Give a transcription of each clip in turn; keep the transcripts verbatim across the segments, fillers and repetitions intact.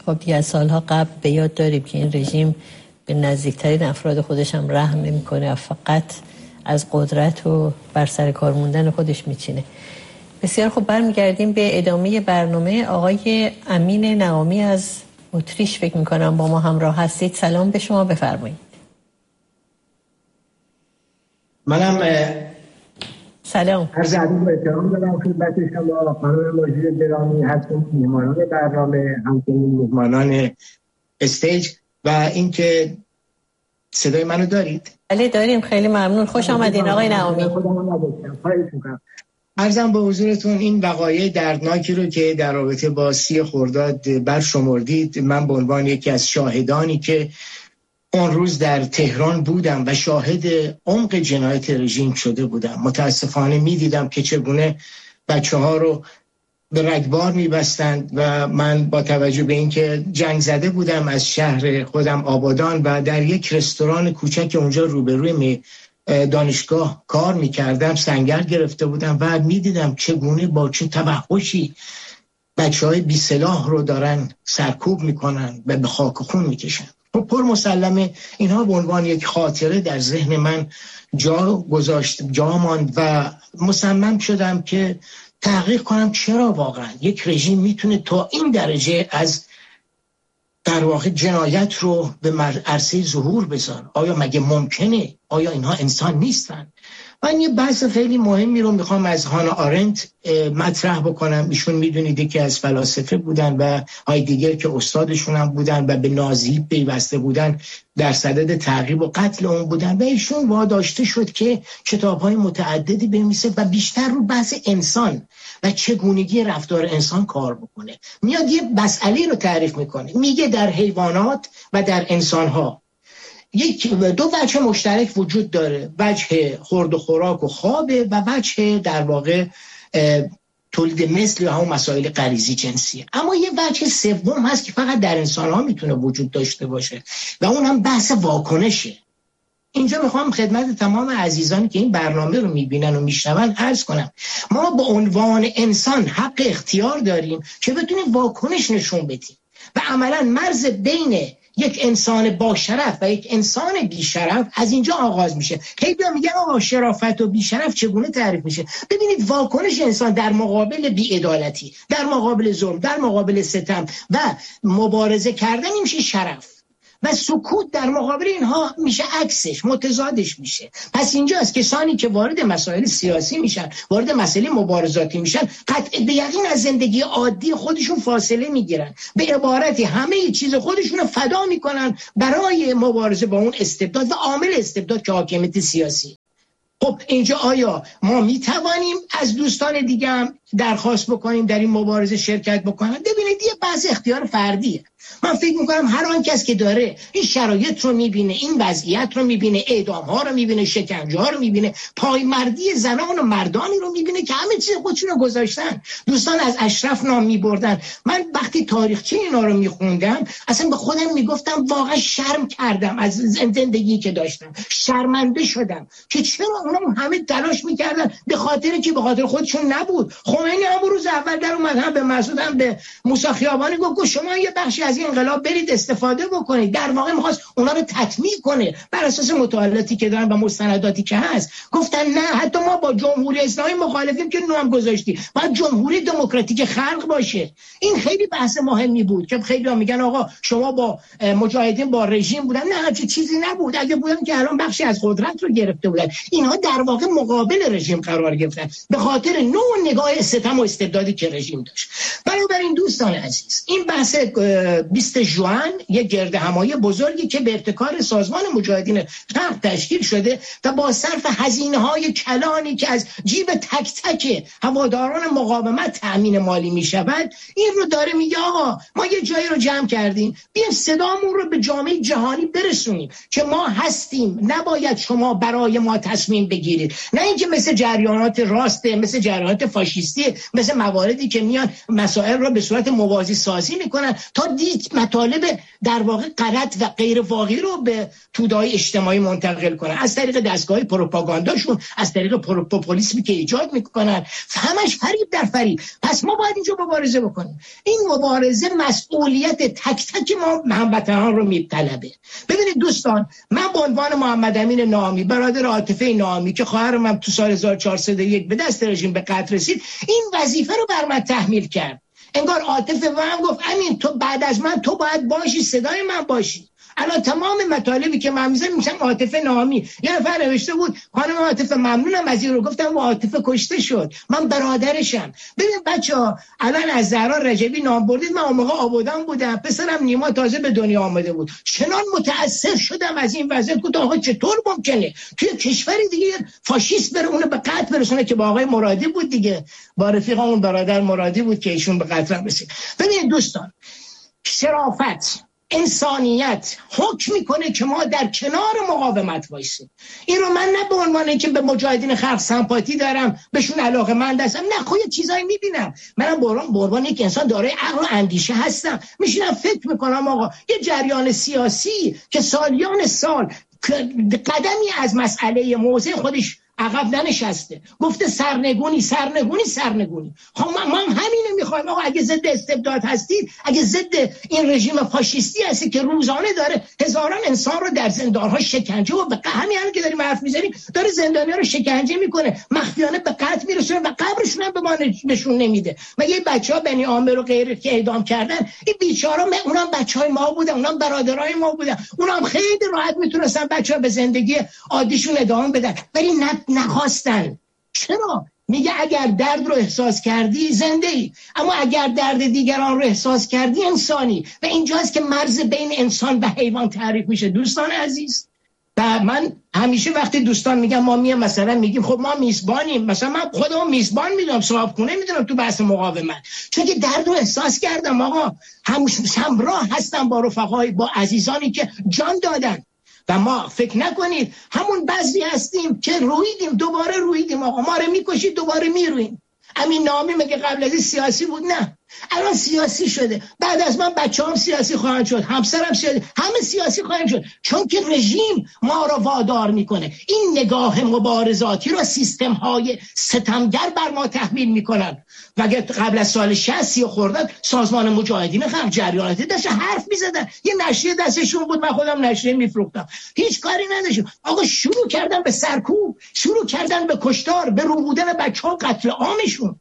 خب دیگه از سالها قبل به یاد داریم که این رژیم به نزدیکترین افراد خودش هم رحم نمی‌کنه، فقط از قدرت و بر سر کار موندن خودش میچینه. بسیار خوب، برمیگردیم به ادامه برنامه. آقای امین نعامی از اتریش فکر میکنم با ما همراه هستید. سلام به شما، بفرمایید. منم سلام عرض ادب و احترام دارم خدمت شما خانم مجری گرامی، همچنین مهمانان برنامه، همچنین مهمانان استیج و اینکه صدای منو دارید؟ بله داریم، خیلی ممنون، خوش آمدین آقای نعامی. عرضم به حضورتون این وقایع دردناکی رو که در رابطه با سی خرداد برشمردید، من به عنوان یکی از شاهدانی که اون روز در تهران بودم و شاهد عمق جنایت رژیم شده بودم، متاسفانه میدیدم که چگونه بچه ها رو به رگبار میبستند و من با توجه به اینکه جنگ زده بودم از شهر خودم آبادان و در یک رستوران کوچک اونجا روبروی دانشگاه کار میکردم، سنگر گرفته بودم و میدیدم چگونه با چه توحشی بچه های بی سلاح رو دارن سرکوب میکنن و به خاک خون میکشن. پر مسلمه اینها به عنوان یک خاطره در ذهن من جا گذاشت، جا ماند و مصمم شدم که تحقیق کنم چرا واقعا یک رژیم میتونه تا این درجه از در واقع جنایت رو به عرصه ظهور بذاره. آیا مگه ممکنه؟ آیا اینها انسان نیستن؟ من یه بحث خیلی مهمی رو میخوام از هانا آرنت مطرح بکنم. ایشون میدونید که از فلاسفه بودن و های دیگر که استادشون هم بودن و به نازی پیوسته بودن، در صدد تعقیب و قتل اون بودن و ایشون واداشته شد که کتاب‌های متعددی بنویسه و بیشتر رو بحث انسان و چگونگی رفتار انسان کار بکنه. میاد یه مسئله رو تعریف میکنه، میگه در حیوانات و در انسان‌ها یک دو وجه مشترک وجود داره، وجه خورد و خوراک و خوابه و وجه در واقع تولید مثل یا همون مسائل غریزی جنسیه. اما یه وجه سوم هست که فقط در انسان‌ها میتونه وجود داشته باشه و اون هم بحث واکنشه. اینجا میخوام خدمت تمام عزیزانی که این برنامه رو میبینن و میشنون عرض کنم ما به عنوان انسان حق اختیار داریم که بتونیم واکنش نشون بدیم و عملاً مرز بین یک انسان با شرف و یک انسان بی شرف از اینجا آغاز میشه. خیلی میگن آقا شرافت و بی شرف چگونه تعریف میشه؟ ببینید واکنش انسان در مقابل بی عدالتی، در مقابل ظلم، در مقابل ستم و مبارزه کردن میشه شرف و سکوت در مقابل اینها میشه عکسش، متضادش میشه. پس اینجا از کسانی که وارد مسائل سیاسی میشن، وارد مسائل مبارزاتی میشن، قطع به یقین از زندگی عادی خودشون فاصله میگیرن، به عبارتی همه چیز خودشون رو فدا میکنن برای مبارزه با اون استبداد و عامل استبداد که حاکمیت سیاسی. خب اینجا آیا ما میتوانیم از دوستان دیگه هم درخواست بکنیم در این مبارزه شرکت بکنن؟ ببینید یه بحث اختیار فردیه. من فکر میکنم هر آن کس که داره این شرایط رو میبینه، این وضعیت رو میبینه، اعدام ها رو میبینه، شکنجه ها رو میبینه، پایمردی زنان و مردانی رو میبینه که همه چیز خودشون رو گذاشتن. دوستان از اشرف نام میبردن. من وقتی تاریخچه اینا رو میخوندم اصلا به خودم میگفتم واقعا شرم کردم از زندگی که داشتم، شرمنده شدم که چرا اونا همه تلاش میکردن به خاطر که به خاطر خودشون نبود. خمینی هم روز اول در اومد، هم به مسعود هم به موسی خیابانی گفت شما یه بخشی از این انقلاب برید استفاده بکنید. در واقع می‌خواست اونا رو تطمیع کنه بر اساس مطالعاتی که دارن و مستنداتی که هست. گفتن نه، حتی ما با جمهوری اسلامی مخالفیم که نام گذاشتی، باید جمهوری دموکراتیک خلق باشه. این خیلی بحث مهمی بود که خیلی‌ها میگن آقا شما با مجاهدین با رژیم بودن. نه، هیچ چیزی نبود. اگه بودن که الان بخشی از قدرت رو گرفته بودن. اینها در واقع مقابل رژیم قرار گرفتن به خاطر نوع نگاه ستم و استبدادی که رژیم داشت. بنابراین دوستان عزیز، این بحث بیست ژوئن یک گرد همایی بزرگی که به ابتکار سازمان مجاهدین خلق تشکیل شده و با صرف هزینه‌های کلانی که از جیب تک تک هواداران مقاومت تأمین مالی می‌شود، این رو داره میگه آقا ما یه جایی رو جمع کردیم، بیایم صدامون رو به جامعه جهانی برسونیم که ما هستیم، نباید شما برای ما تصمیم بگیرید. نه اینکه مثل جریانات راسته، مثل جریانات فاشیستی، مثل مواردی که میان مسائل مسائل را به صورت موازی سازی میکنن تا دید مطالب در واقع غلط و غیر واقعی رو به توده‌های اجتماعی منتقل کنن از طریق دستگاه پروپاگانداشون، از طریق پوپولیسمی که ایجاد میکنن، همش فریب در فریب. پس ما باید اینجا مبارزه بکنیم. این مبارزه مسئولیت تک تک ما هموطنان رو میطلبه. ببینید دوستان، من به عنوان محمد امین نامی، برادر عاطفه نامی که خواهرم هم تو سال هزار و چهارصد و یک به دست رژیم به قتل رسید، این وظیفه رو بر من تحمیل کرد. انگار عاطفه و هم گفت امین تو بعد از من تو باید باشی، صدای من باشی. الان تمام مطالبی که من میذارم میشن عاطفه نامی. یه نفر نوشته بود خانم عاطفه ممنونم از این رو، گفتم عاطفه کشته شد، من برادرشم. ببین بچه‌ها، الان از زهرا رجبی نام بردید، من اون موقع آبادان بودم، پسرم نیما تازه به دنیا آمده بود. چنان متاسف شدم از این وضعیت، گفتم آقا چطور ممکنه توی کشوری دیگه فاشیست بره اونو به قتل برسونه، که با آقای مرادی بود دیگه، با رفیقمون برادر مرادی بود که ایشون به قتل رسید. ببین دوستان، شرافت، انسانیت حکم میکنه که ما در کنار مقاومت وایسیم. این رو من نه به عنوان اینکه به مجاهدین خلق سمپاتی دارم، بهشون علاقه مند هستم، نه، خود چیزایی میبینم. منم به عنوان یک انسان دارای عقل و اندیشه هستم، میشینم فکر میکنم آقا یه جریان سیاسی که سالیان سال قدمی از مسئله موضع خودش عقب ننشسته، گفته سرنگونی سرنگونی سرنگونی. خب ما هم همینه میخوایم آقا. اگه ضد استبداد هستید، اگه ضد این رژیم فاشیستی هستی که روزانه داره هزاران انسان رو در زندان‌ها شکنجه و به همین الان که داریم حرف میزنیم داره زندانی‌ها رو شکنجه میکنه، مخفیانه به قتل میرسونه و قبرشون هم به ما نشون نمیده. و یه بچه‌ها بنی عامر و غیره که اعدام کردن، این بیچارا اونم بچهای ما بودن، اونم برادرای ما بودن، اونم خیلی راحت میتونستن بچه‌ها به زندگی عادیشون ادامه بدن، ولی نه نخواستن. چرا؟ میگه اگر درد رو احساس کردی زنده ای، اما اگر درد دیگران رو احساس کردی انسانی. و اینجاست که مرز بین انسان و حیوان تعریف میشه. دوستان عزیز، و من همیشه وقتی دوستان میگم ما میام مثلا میگیم خب ما میزبانیم، مثلا من خودم میزبان میدونم، صاحبخونه میدونم تو بحث مقاومت، چون که درد رو احساس کردم آقا، همراه هستم با رفقای، با عزیزانی که جان دادن. و ما فکر نکنید همون بعضی هستیم که رویدیم دوباره رویدیم آقا، ما رو میکشید دوباره میرویم. امین نامی مگه قبل از این سیاسی بود؟ نه، الان سیاسی شده. بعد از من بچه‌هام سیاسی خواهند شد، همسرم سیاسی، همه سیاسی خواهند شد، چون که رژیم ما رو وادار میکنه. این نگاه مبارزاتی رو سیستم‌های ستمگر بر ما تحمیل میکنن. و قبل از سال شصت خرداد سازمان مجاهدین خلق جریاناتی داشت حرف میزدن، یه نشریه دستشون بود، من خودم نشریه میفروختم، هیچ کاری نداشتم. آقا شروع کردن به سرکوب، شروع کردن به کشتار، به روبودن بچه‌ها، قتل عامشون.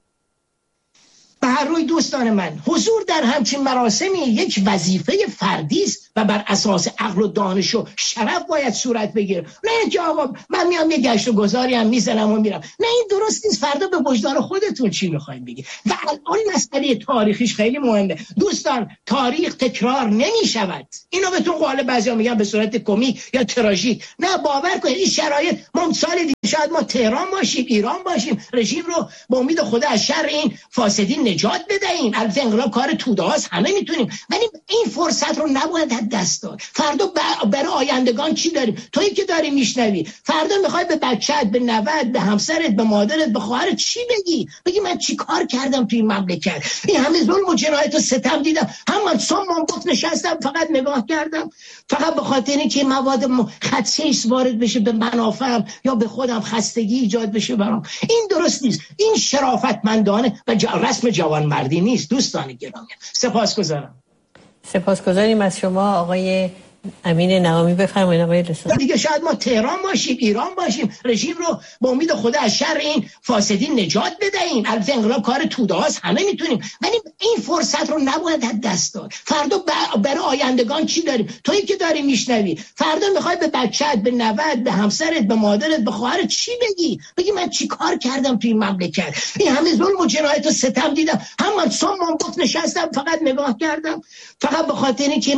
به هر روی دوستان من، حضور در همچین مراسمی یک وظیفه فردی است و بر اساس عقل و دانش و شرف باید صورت بگیره. نه اینکه آقا من میام یه گشت و گذاری هم میزنم و میرم. نه، این درست نیست. فردا به وجدان خودتون چی میخواید بگید. و الان مسئله تاریخیش خیلی مهمه دوستان. تاریخ تکرار نمیشود. اینو بهتون قال بعضیا میگن به صورت کمیک یا تراژیک. نه، باور کنید این شرایط ما سال دیگه شاید ما تهران باشیم، ایران باشیم، رژیم رو با امید خدا از شر این فاسدین نجات بدهیم. البته انقلاب کار توده هاست، همه میتونیم، ولی این فرصت رو نباید دست داد. فردا برای آیندگان چی داریم؟ تویی که داری میشنوی، فردا میخوای به بچت، به نوت، به همسرت، به مادرت، به خواهرت چی بگی؟ بگی من چی کار کردم توی این مملکت؟ این همه ظلم و جنایت و ستم دیدم، هم صم منبت نشستم فقط نگاه کردم، فقط به خاطر اینکه مواد خدشه‌ای وارد بشه به منافعم یا به خودم خستگی ایجاد بشه برام. این درست نیست. این شرافتمندانه و رسم جوانمردی نیست. دوستان گرامی، سپاسگزارم. سپاسگزاریم از شما آقای امین نامی. بفرمایید آقای رسول. دیگه شاید ما تهران باشیم، ایران باشیم، رژیم رو با امید خدا از شر این فاسدین نجات بدهیم. البته انقلاب کار توده هاست، همه میتونیم، ولی این فرصت رو نباید دست داد. فردا برای آیندگان چی داریم؟ تویی که داری میشنوی، فردا میخوای به بچت، به نوت، به همسرت، به مادرت، به خواهرت چی بگی؟ بگی من چی کار کردم توی این مملکت؟ این همه ظلم و جنایت و ستم دیدم، هم صم منبت نشستم فقط نگاه کردم، فقط به خاطر اینکه